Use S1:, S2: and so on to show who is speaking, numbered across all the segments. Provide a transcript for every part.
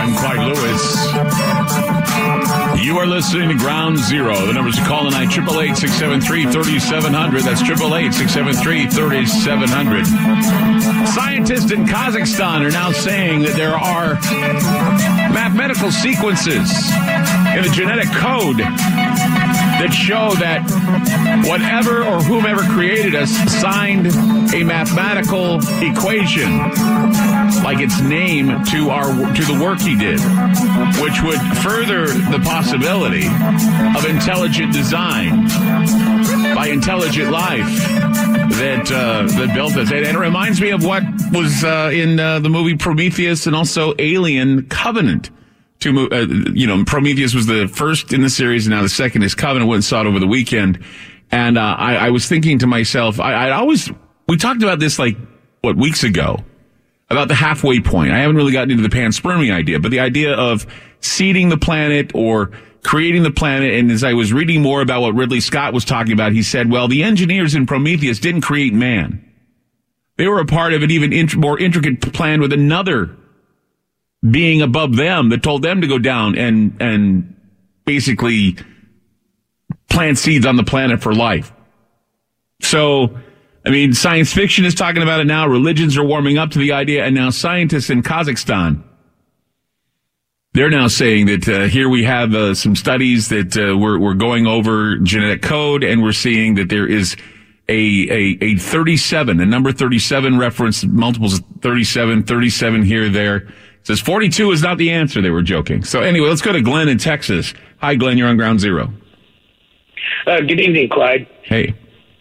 S1: I'm Clyde Lewis. You are listening to Ground Zero. The numbers to call tonight, 888-673-3700. That's 888-673-3700. Scientists in Kazakhstan are now saying that there are mathematical sequences in the genetic code that show that whatever or whomever created us signed a mathematical equation, like its name, to the work he did, which would further the possibility of intelligent design by intelligent life that built us. And it reminds me of what was in the movie Prometheus and also Alien Covenant. Prometheus was the first in the series, and now the second is Covenant. Went and saw it over the weekend, and I was thinking to myself, we talked about this weeks ago, about the halfway point. I haven't really gotten into the panspermia idea, but the idea of seeding the planet or creating the planet. And as I was reading more about what Ridley Scott was talking about, he said, well, the engineers in Prometheus didn't create man. They were a part of an even more intricate plan with another being above them that told them to go down and basically plant seeds on the planet for life. So, I mean, science fiction is talking about it now. Religions are warming up to the idea. And now scientists in Kazakhstan, they're now saying that here we have some studies that we're going over genetic code, and we're seeing that there is a 37, a number 37 reference, multiples of 37 here, there. It says 42 is not the answer. They were joking. So anyway, let's go to Glenn in Texas. Hi, Glenn. You're on Ground Zero.
S2: Good evening, Clyde.
S1: Hey.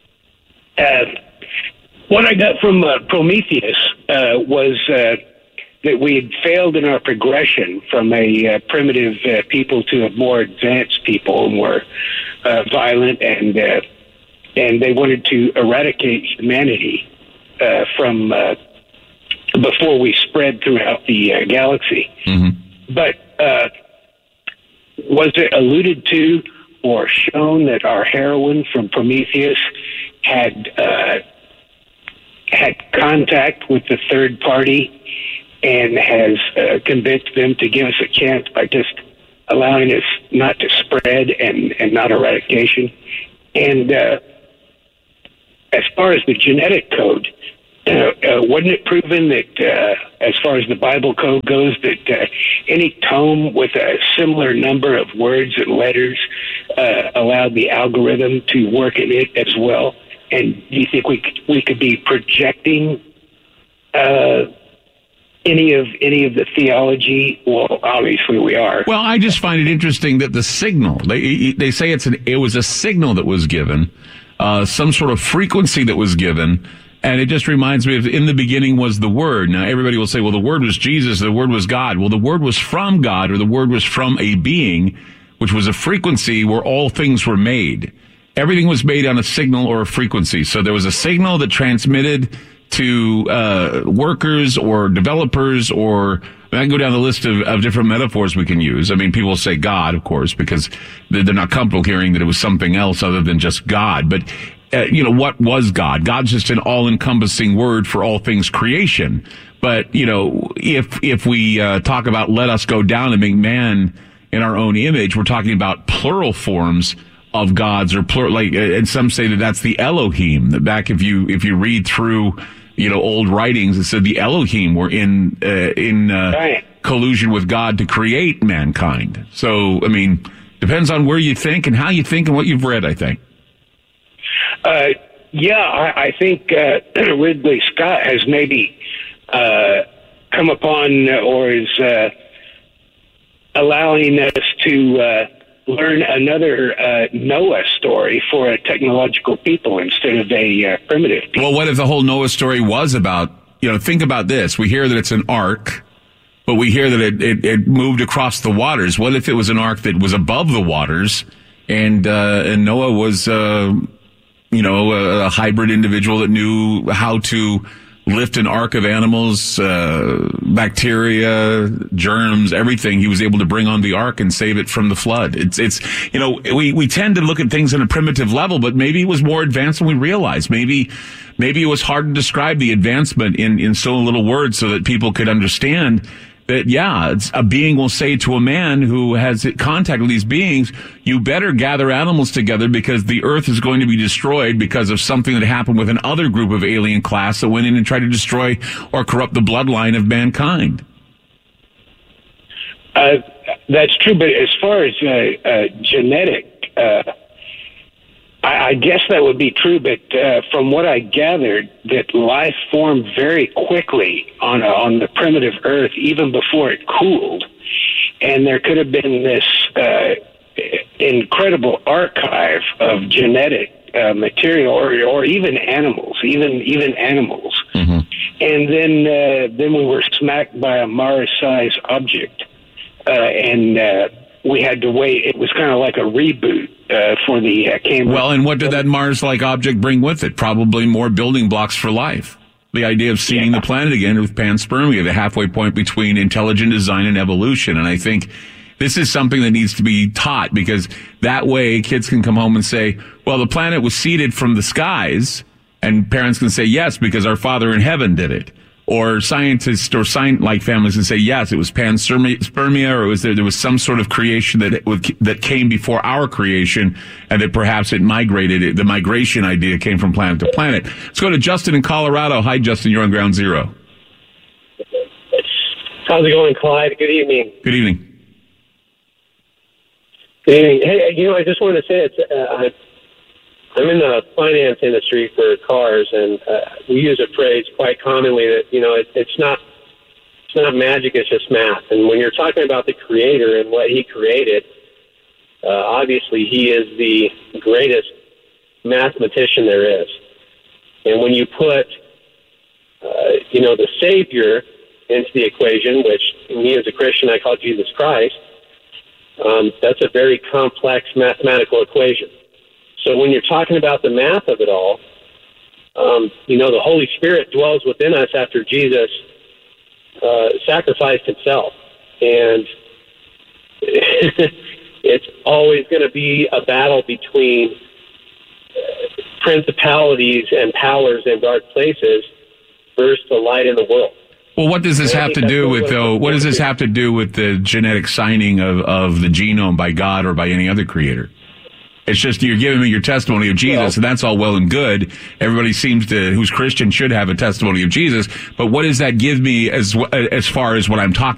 S2: What I got from Prometheus was that we had failed in our progression from a primitive people to a more advanced people, and were violent, and they wanted to eradicate humanity from before we spread throughout the galaxy. Mm-hmm. But was it alluded to or shown that our heroine from Prometheus had contact with the third party and has convinced them to give us a chance by just allowing us not to spread and not eradication? And as far as the genetic code, wasn't it proven that, as far as the Bible code goes, that any tome with a similar number of words and letters allowed the algorithm to work in it as well? And do you think we could be projecting any of the theology? Well, obviously we are.
S1: Well, I just find it interesting that the signal, they say it was a signal that was given, some sort of frequency that was given. And it just reminds me of, in the beginning was the Word. Now, everybody will say, well, the Word was Jesus, the Word was God. Well, the Word was from God, or the Word was from a being, which was a frequency where all things were made. Everything was made on a signal or a frequency. So there was a signal that transmitted to workers or developers, or I can go down the list of different metaphors we can use. I mean, people say God, of course, because they're not comfortable hearing that it was something else other than just God. But what was God? God's just an all-encompassing word for all things creation. But, if we talk about let us go down and make man in our own image, we're talking about plural forms of gods, or plural, and some say that that's the Elohim. That back, if you read through, old writings, it said the Elohim were in collusion with God to create mankind. So, I mean, depends on where you think and how you think and what you've read, I think.
S2: I think Ridley Scott has maybe come upon or is allowing us to learn another Noah story for a technological people instead of a primitive people.
S1: Well, what if the whole Noah story was about, think about this. We hear that it's an ark, but we hear that it moved across the waters. What if it was an ark that was above the waters, and Noah was a hybrid individual that knew how to lift an ark of animals, bacteria, germs, everything. He was able to bring on the ark and save it from the flood. We tend to look at things on a primitive level, but maybe it was more advanced than we realized. Maybe it was hard to describe the advancement in so little words so that people could understand. that, a being will say to a man who has contact with these beings, you better gather animals together because the earth is going to be destroyed because of something that happened with another group of alien class that went in and tried to destroy or corrupt the bloodline of mankind.
S2: That's true, but as far as genetic, I guess that would be true, but from what I gathered, that life formed very quickly on the primitive Earth, even before it cooled, and there could have been this incredible archive of genetic material, or even animals, even animals,
S1: mm-hmm.
S2: And then we were smacked by a Mars-sized object, and we had to wait. It was kind of like a reboot for the Cambridge.
S1: Well, and what did that Mars-like object bring with it? Probably more building blocks for life. The idea of seeding the planet again with panspermia, the halfway point between intelligent design and evolution. And I think this is something that needs to be taught, because that way kids can come home and say, well, the planet was seeded from the skies, and parents can say, yes, because our Father in heaven did it. Or scientists or like families can say, yes, it was panspermia, or there was some sort of creation that came before our creation, and that perhaps it migrated. The migration idea came from planet to planet. Let's go to Justin in Colorado. Hi, Justin. You're on Ground Zero.
S3: How's it going, Clyde? Good evening.
S1: Good evening.
S3: Good evening. Hey, I just wanted to say I'm in the finance industry for cars, and we use a phrase quite commonly that, it's not magic, it's just math. And when you're talking about the Creator and what He created, obviously He is the greatest mathematician there is. And when you put, the Savior into the equation, which me as a Christian I call Jesus Christ, that's a very complex mathematical equation. So when you're talking about the math of it all, the Holy Spirit dwells within us after Jesus sacrificed Himself. And it's always going to be a battle between principalities and powers in dark places versus the light in the world.
S1: Well, what does this have to do with, though? What does this have to do with the genetic signing of the genome by God or by any other creator? It's just you're giving me your testimony of Jesus, and that's all well and good. Everybody who's Christian should have a testimony of Jesus. But what does that give me as far as what I'm talking